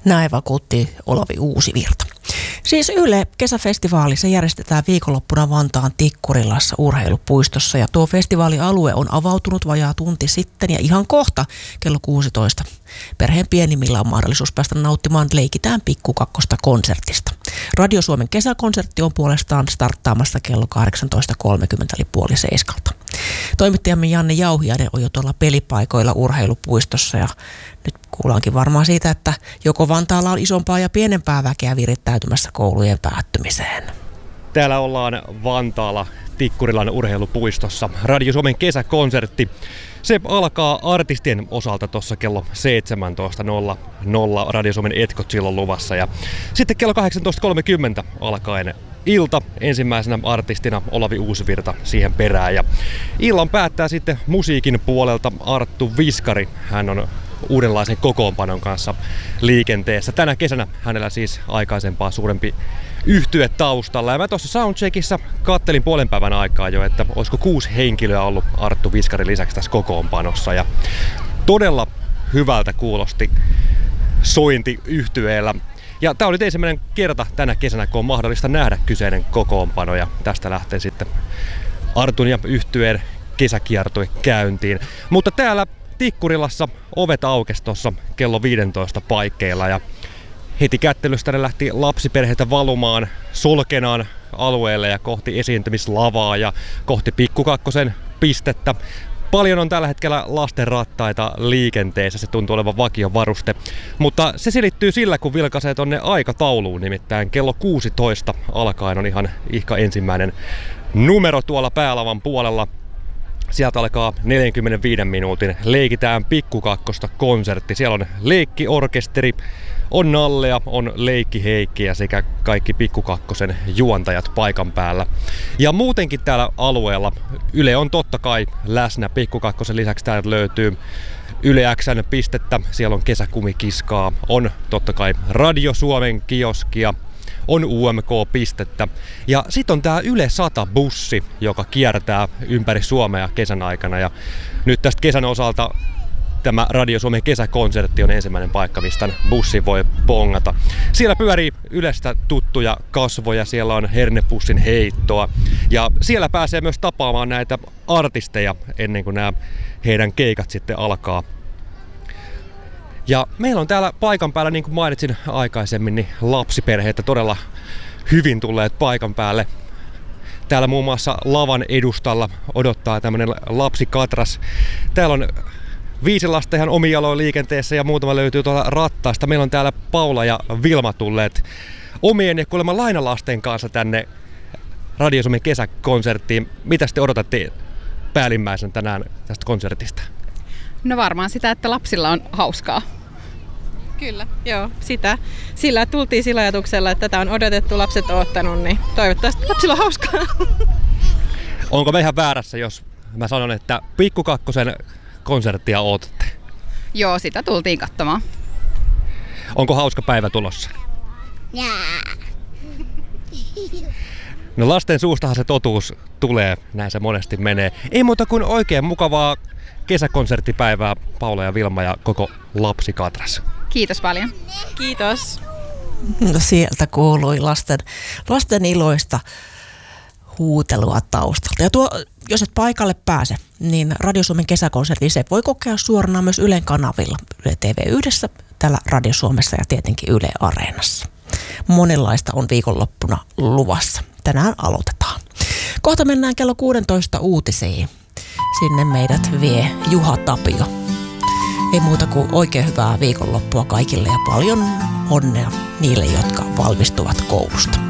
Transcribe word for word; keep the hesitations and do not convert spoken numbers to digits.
Näin vakuutti Olavi Uusivirta. Siis Yle kesäfestivaali, se järjestetään viikonloppuna Vantaan Tikkurilassa urheilupuistossa ja tuo festivaalialue on avautunut vajaa tunti sitten ja ihan kohta kello kuusitoista. Perheen pienimmillä on mahdollisuus päästä nauttimaan Leikitään Pikkukakkosta konsertista. Radio Suomen kesäkonsertti on puolestaan starttaamassa kello kahdeksantoista kolmekymmentä eli puoli seiskalta. Toimittajamme Janne Jauhiainen on jo tuolla pelipaikoilla urheilupuistossa ja nyt kuullaankin varmaan siitä, että joko Vantaalla on isompaa ja pienempää väkeä virittäytymässä koulujen päättymiseen. Täällä ollaan Vantaalla Tikkurilan urheilupuistossa. Radio Suomen kesäkonsertti. Se alkaa artistien osalta tuossa kello seitsemäntoista nolla nolla Radio Suomen etkot silloin luvassa. Ja sitten kello kahdeksantoista kolmekymmentä alkaen ilta. Ensimmäisenä artistina Olavi Uusivirta siihen perään. Ja illan päättää sitten musiikin puolelta Arttu Viskari. Hän on uudenlaisen kokoonpanon kanssa liikenteessä. Tänä kesänä hänellä siis aikaisempaa suurempi yhtye taustalla. Ja mä tuossa soundcheckissa kattelin puolen päivän aikaa jo, että olisiko kuusi henkilöä ollut Arttu Viskarin lisäksi tässä kokoonpanossa. Ja todella hyvältä kuulosti sointi yhtyeellä. Ja tää oli ensimmäinen kerta tänä kesänä, kun on mahdollista nähdä kyseinen kokoonpano. Ja tästä lähtee sitten Artun ja yhtyeen kesäkiertue käyntiin. Mutta täällä Tikkurilassa ovet aukesi tuossa kello viisitoista paikkeilla ja heti kättelystä ne lähti lapsiperheitä valumaan Solkenaan alueelle ja kohti esiintymislavaa ja kohti Pikkukakkosen pistettä. Paljon on tällä hetkellä lasten rattaita liikenteessä, se tuntuu olevan vakiovaruste. Mutta se selittyy sillä, kun vilkaisee tonne aikatauluun, nimittäin kello kuusitoista alkaen on ihan ihka ensimmäinen numero tuolla päälavan puolella. Sieltä alkaa neljänkymmenenviiden minuutin Leikitään Pikkukakkosta konsertti. Siellä on leikkiorkesteri, on Nallea, on Leikki Heikkiä sekä kaikki Pikkukakkosen juontajat paikan päällä. Ja muutenkin täällä alueella Yle on totta kai läsnä. Pikkukakkosen lisäksi täältä löytyy Yle X:n pistettä, siellä on kesäkumikiskaa, on totta kai Radio Suomen kioskia, on U M K-pistettä. Ja sitten on tää Yle sata-bussi, joka kiertää ympäri Suomea kesän aikana. Ja nyt tästä kesän osalta tämä Radio Suomen kesäkonsertti on ensimmäinen paikka, mistä bussi voi pongata. Siellä pyörii Ylestä tuttuja kasvoja, siellä on hernepussin heittoa. Ja siellä pääsee myös tapaamaan näitä artisteja ennen kuin nämä heidän keikat sitten alkaa. Ja meillä on täällä paikan päällä, niin kuin mainitsin aikaisemmin, niin lapsiperheitä todella hyvin tulleet paikan päälle. Täällä muun muassa lavan edustalla odottaa tämmönen lapsikatras. Täällä on viisi lasta ihan omin jaloin liikenteessä ja muutama löytyy tuolla rattaasta. Meillä on täällä Paula ja Vilma tulleet omien ja kuulemma lainalasten kanssa tänne Radio Suomen kesäkonserttiin. Mitä te odotatte päällimmäisen tänään tästä konsertista? No varmaan sitä, että lapsilla on hauskaa. Kyllä, joo, sitä. Sillä tultiin sillä ajatuksella, että tätä on odotettu, lapset on ottanut, niin toivottavasti lapsilla on hauskaa. Onko me ihan väärässä, jos mä sanon, että Pikkukakkosen konserttia odotatte? Joo, sitä tultiin katsomaan. Onko hauska päivä tulossa? Jaa. No lasten suustahan se totuus tulee, näin se monesti menee. Ei muuta kuin oikein mukavaa kesäkonserttipäivää Paula ja Vilma ja koko lapsikatras. Kiitos paljon. Kiitos. No sieltä kuului lasten, lasten iloista huutelua taustalta. Ja tuo, jos et paikalle pääse, niin Radio Suomen kesäkonsertti se voi kokea suorana myös Ylen kanavilla. Yle T V yhdessä, täällä Radio Suomessa ja tietenkin Yle Areenassa. Monenlaista on viikonloppuna luvassa. Tänään aloitetaan. Kohta mennään kello kuusitoista uutisiin. Sinne meidät vie Juha Tapio. Ei muuta kuin oikein hyvää viikonloppua kaikille ja paljon onnea niille, jotka valmistuvat koulusta.